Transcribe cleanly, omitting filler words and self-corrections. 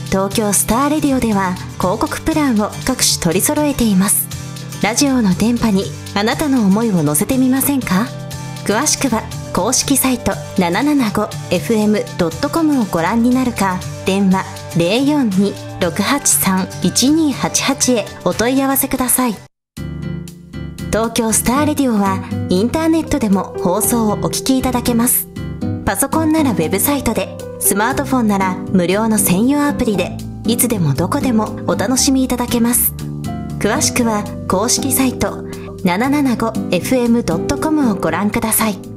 東京スターレディオでは広告プランを各種取り揃えています。ラジオの電波にあなたの思いを乗せてみませんか？詳しくは公式サイト 775fm.com をご覧になるか、電話 042-683-1288 へお問い合わせください。東京スターレディオはインターネットでも放送をお聞きいただけます。パソコンならウェブサイトで、スマートフォンなら無料の専用アプリで、いつでもどこでもお楽しみいただけます。詳しくは公式サイト 775fm.com をご覧ください。